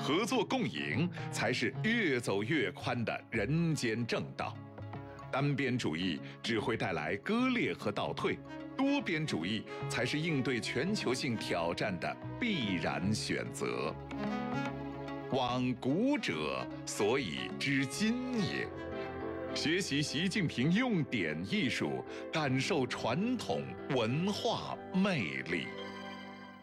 合作共赢才是越走越宽的人间正道。单边主义只会带来割裂和倒退，多边主义才是应对全球性挑战的必然选择。往古者，所以知今也。学习习近平用典艺术，感受传统文化魅力。